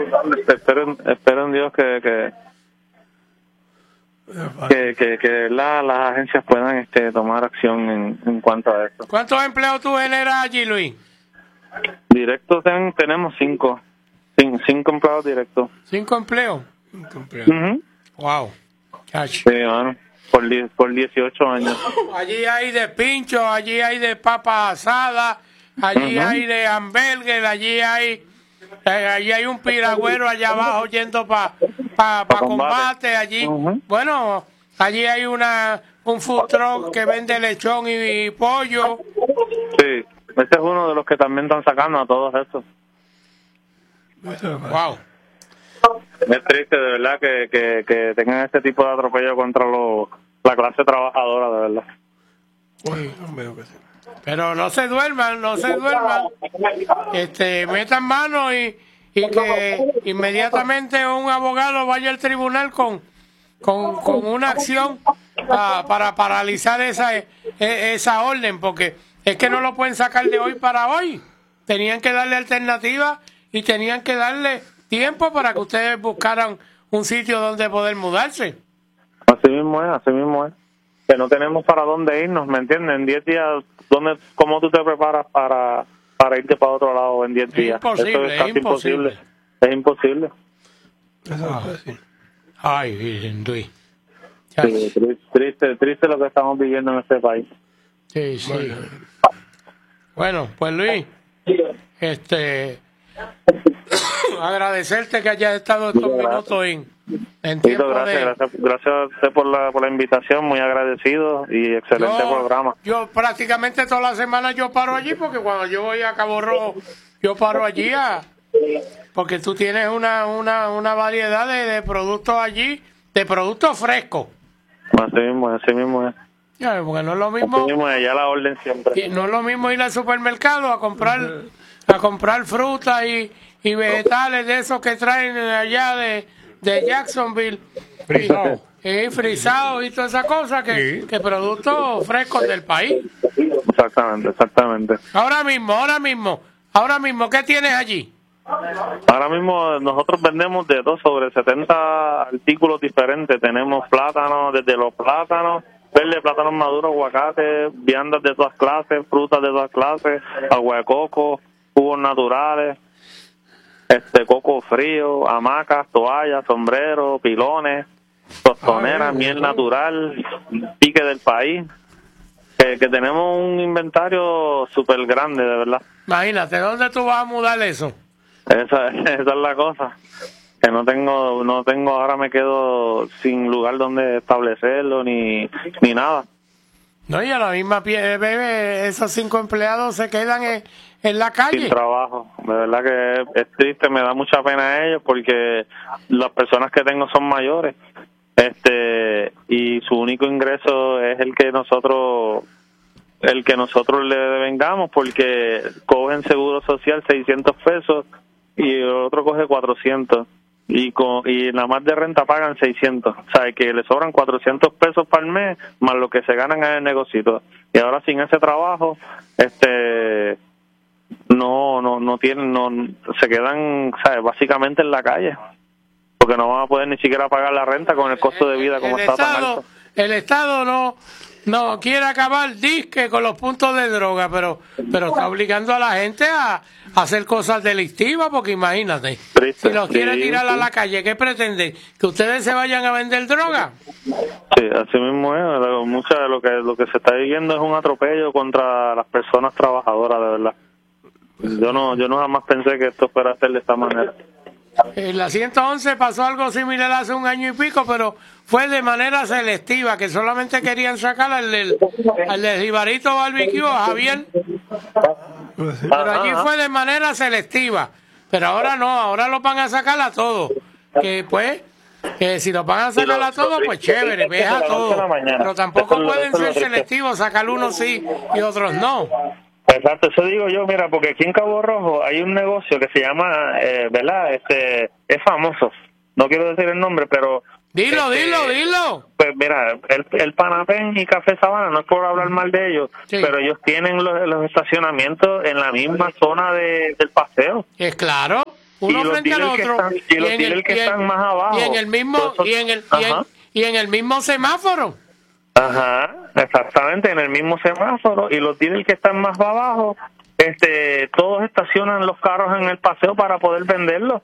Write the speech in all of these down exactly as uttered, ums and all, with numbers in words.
espero, espero en Dios que que, que, que, que la, las agencias puedan este tomar acción en, en cuanto a esto. ¿Cuántos empleos tú generas allí, Luis? Directos ten, tenemos cinco. Cin, cinco empleados directos. ¿Cinco empleos? Cinco empleados. Uh-huh. Wow. Cacho. Sí, bueno, por, por dieciocho años. Allí hay de pincho, allí hay de papa asada, allí Uh-huh. hay de hamburger, allí hay eh, allí hay un piragüero allá abajo yendo para pa, pa Pa combate. combate. Allí, Uh-huh. bueno, allí hay una un food truck que vende lechón y, y pollo. Sí, ese es uno de los que también están sacando a todos estos. Wow. Es triste, de verdad, que, que, que tengan este tipo de atropello contra los, la clase trabajadora, de verdad. Sí, no veo que sí. Pero no se duerman, no se duerman. Este, metan mano y, y que inmediatamente un abogado vaya al tribunal con, con, con una acción pa, para paralizar esa, e, esa orden, porque es que no lo pueden sacar de hoy para hoy. Tenían que darle alternativa y tenían que darle tiempo para que ustedes buscaran un sitio donde poder mudarse. Así mismo es, así mismo es. Que no tenemos para dónde irnos, ¿me entiendes? En diez días, ¿dónde, ¿cómo tú te preparas para, para irte para otro lado en diez días? Imposible, Eso es casi es imposible. imposible. Es imposible. Eso no puede decir. Ay, Virgen, Luis. Sí, triste, triste, triste lo que estamos viviendo en este país. Sí, sí. Bueno, pues Luis, este, agradecerte que hayas estado estos Muchas minutos en, en Tito, tiempo gracias, de... gracias, gracias a usted por la, por la invitación, muy agradecido y excelente Yo, programa. yo prácticamente toda la semana yo paro allí porque cuando yo voy a Cabo Rojo, yo paro allí a... Porque tú tienes una, una, una variedad de, de productos allí, de productos frescos. Así mismo, así mismo es. Ya, porque no es lo Así mismo... mismo es, ya la orden siempre. Y no es lo mismo ir al supermercado a comprar a comprar frutas y, y vegetales de esos que traen allá de, de Jacksonville. Frisado. Y, y frisados y todas esas cosas que, Sí. que productos frescos del país. Exactamente, exactamente. Ahora mismo, ahora mismo, ahora mismo, ¿qué tienes allí? Ahora mismo nosotros vendemos de dos sobre setenta artículos diferentes. Tenemos plátanos, desde los plátanos, verde, plátanos maduros, aguacates, viandas de todas clases, frutas de todas clases, agua de coco, jugos naturales, este coco frío, hamacas, toallas, sombreros, pilones, tostoneras, Ay, miel ay. natural, pique del país. Que, que tenemos un inventario súper grande, de verdad. Imagínate, ¿dónde tú vas a mudar eso? Esa, esa es la cosa, que no tengo, no tengo, ahora me quedo sin lugar donde establecerlo ni, ni nada. No, y a la misma pie, bebé, esos cinco empleados se quedan en, en la Sin calle. trabajo. De verdad que es, es triste, me da mucha pena a ellos porque las personas que tengo son mayores, este, y su único ingreso es el que nosotros, el que nosotros le devengamos, porque cogen seguro social seiscientos pesos y el otro coge cuatrocientos y con, y nada más de renta pagan seiscientos, o sea que le sobran cuatrocientos pesos para el mes más lo que se ganan en el negocito, y ahora sin ese trabajo este no no no tienen, no se quedan, ¿sabes? Básicamente en la calle, porque no van a poder ni siquiera pagar la renta con el costo de vida como el está tan Estado, alto. el Estado no no quiere acabar disque con los puntos de droga, pero pero está obligando a la gente a, a hacer cosas delictivas, porque imagínate, Triste, si los quiere sí, tirar a sí. la calle, ¿qué pretenden? ¿Que ustedes se vayan a vender droga? Sí, así mismo es. Lo- Mucha de lo que lo que se está viviendo es un atropello contra las personas trabajadoras, de verdad. Yo no yo no jamás pensé que esto fuera a ser de esta manera. En la ciento once pasó algo similar hace un año y pico, pero fue de manera selectiva, que solamente querían sacar al del, al del Jibarito Barbecue, a Javier, pero allí fue de manera selectiva. Pero ahora no, ahora lo van a sacar a todos. Que pues, que si lo van a sacar a todos, pues chévere, ve a todos. Pero tampoco pueden ser selectivos, sacar unos sí y otros no. Exacto, eso digo yo, mira, porque aquí en Cabo Rojo hay un negocio que se llama, eh, ¿verdad? Este, es famoso, no quiero decir el nombre, pero... Dilo, este, dilo, dilo. Pues mira, el, el Panapén y Café Sabana, no es por hablar mal de ellos, Sí. pero ellos tienen los, los estacionamientos en la misma zona de, del paseo. Es claro, uno y los frente al dealers que otro, están, y los en dealers el- que y en- están más abajo. y en el mismo, Todos y en el, esos- y en, ajá. y en el mismo semáforo. Ajá, exactamente, en el mismo semáforo, y los dealers que están más abajo, este, todos estacionan los carros en el paseo para poder venderlos.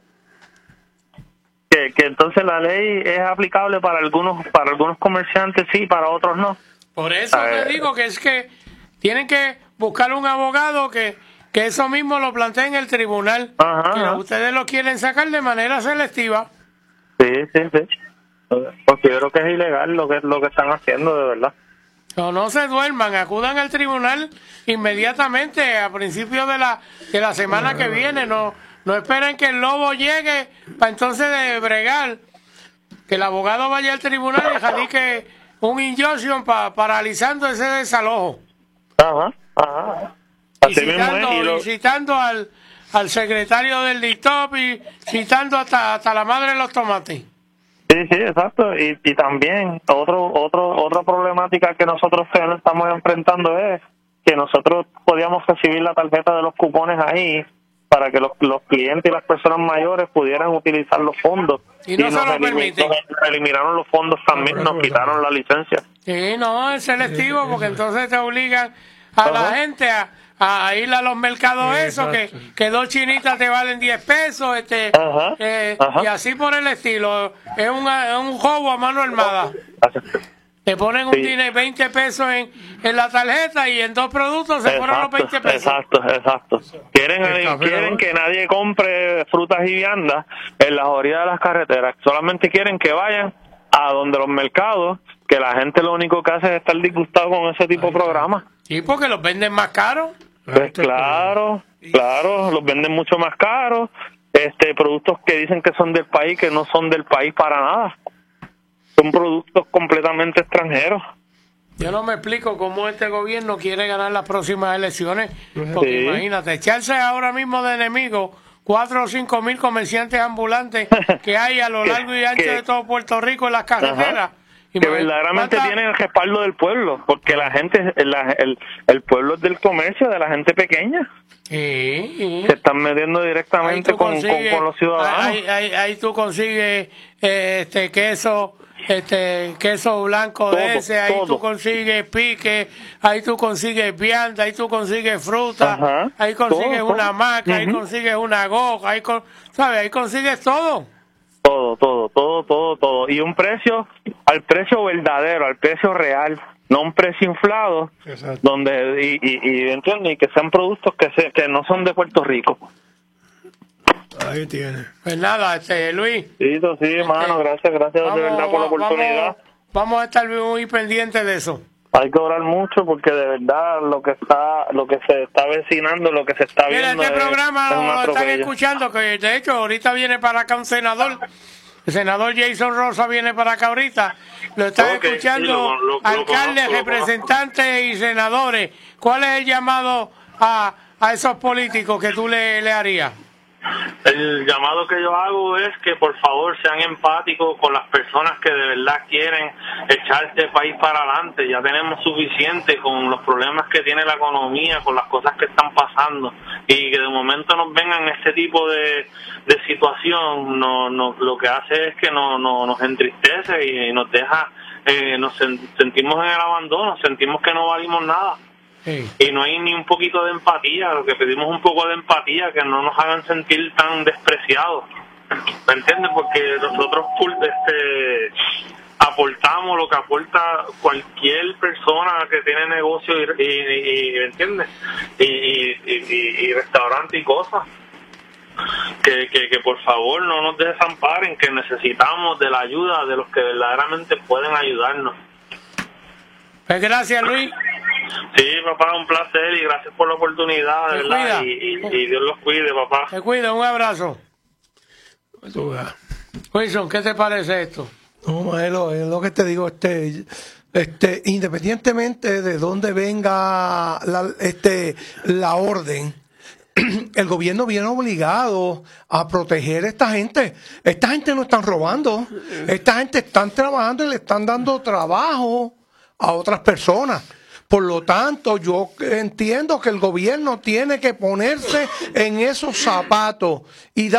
Que, que entonces la ley es aplicable para algunos, para algunos comerciantes sí, para otros no. Por eso Eh, te digo que es que tienen que buscar un abogado que, que eso mismo lo plantee en el tribunal. Ajá, que ajá. ustedes lo quieren sacar de manera selectiva. Sí, sí, sí. Porque yo creo que es ilegal lo que lo que están haciendo, de verdad. No, no se duerman, acudan al tribunal inmediatamente a principios de la de la semana que viene. No no esperen que el lobo llegue para entonces de bregar. Que el abogado vaya al tribunal y radique un injunction pa, paralizando ese desalojo. Ajá, ajá. Y Así mismo es, citando, y lo- y citando al, al secretario del D I T O P y citando hasta, hasta la madre de los tomates. Sí, sí, exacto. Y, y también otro, otro, otra problemática que nosotros estamos enfrentando es que nosotros podíamos recibir la tarjeta de los cupones ahí para que los, los clientes y las personas mayores pudieran utilizar los fondos. Y no se nos lo elimi- permiten. nos eliminaron los fondos también, nos quitaron la licencia. Sí, no, es selectivo porque entonces te obligan a la Ajá. gente a, a ir a los mercados esos, que, Exacto. que dos chinitas te valen diez pesos, este Ajá, eh, ajá. y así por el estilo. Es, una, es un juego a mano armada. Te ponen un Sí. dinero, veinte pesos en, en la tarjeta y en dos productos se fueron los veinte pesos. Exacto, exacto. Quieren, El café, quieren ¿no? que nadie compre frutas y viandas en las orillas de las carreteras. Solamente quieren que vayan a donde los mercados, que la gente lo único que hace es estar disgustado con ese tipo de programas. Sí, porque los venden más caros. Pues claro, claro, los venden mucho más caros. Este, productos que dicen que son del país, que no son del país para nada. Son productos completamente extranjeros. Yo no me explico cómo este gobierno quiere ganar las próximas elecciones. Porque Sí. imagínate, echarse ahora mismo de enemigo cuatro o cinco mil comerciantes ambulantes que hay a lo Que- largo y ancho que- de todo Puerto Rico en las carreteras. Ajá. Que Imagínate, verdaderamente ¿cuánta- tienen el respaldo del pueblo, porque la gente, la- el, el pueblo es del comercio, de la gente pequeña. Sí, sí. Se están metiendo Ahí directamente tú con, con, consigues- con los ciudadanos. Ahí, ahí- ahí tú consigues eh, este queso, este queso blanco de Todo, ese, ahí todo. tú consigues pique, ahí tú consigues vianda, ahí tú consigues fruta, Ajá, ahí consigues todo, una todo. maca, ahí Ujú. consigues una goja, ahí con, ¿sabes? Ahí consigues todo. Todo, todo, todo, todo, todo. Y un precio, al precio verdadero, al precio real, no un precio inflado, Exacto. donde y, y, y, ¿entiendes? Y que sean productos que, se, que no son de Puerto Rico. Ahí tiene. Pues nada, este Luis. Sí, sí, hermano, gracias, gracias de verdad por la oportunidad. Vamos, vamos a estar muy pendientes de eso. Hay que orar mucho porque de verdad lo que está, lo que se está avecinando, lo que se está Mira, viendo este es, programa es un lo están atropello. escuchando, que de hecho ahorita viene para acá un senador. El senador Jason Rosa viene para acá ahorita. Lo están Ok, escuchando sí, lo- lo- lo alcaldes, conozco, lo representantes y senadores. ¿Cuál es el llamado a, a esos políticos que tú le, le harías? El llamado que yo hago es que por favor sean empáticos con las personas que de verdad quieren echar este país para adelante. Ya tenemos suficiente con los problemas que tiene la economía, con las cosas que están pasando, y que de momento nos vengan este tipo de, de situación, no, no, lo que hace es que no, no, nos entristece y nos deja, eh, nos sen- sentimos en el abandono, sentimos que no valimos nada. Sí. Y no hay ni un poquito de empatía. Lo que pedimos es un poco de empatía, que no nos hagan sentir tan despreciados, ¿me entiendes? Porque nosotros este aportamos lo que aporta cualquier persona que tiene negocio y, y, y ¿me entiendes? Y, y, y, y restaurante y cosas. Que, que, que por favor no nos desamparen, que necesitamos de la ayuda de los que verdaderamente pueden ayudarnos. Pues gracias, Luis. Sí, papá, un placer y gracias por la oportunidad, de Te verdad, cuida. y, y, y Dios los cuide, papá. Te cuido, un abrazo. Tú veas. Wilson, ¿qué te parece esto? No, Maelo, es lo que te digo, este, este, independientemente de dónde venga la, este, la orden, el gobierno viene obligado a proteger a esta gente. Esta gente no están robando, esta gente están trabajando y le están dando trabajo a otras personas. Por lo tanto, yo entiendo que el gobierno tiene que ponerse en esos zapatos y dar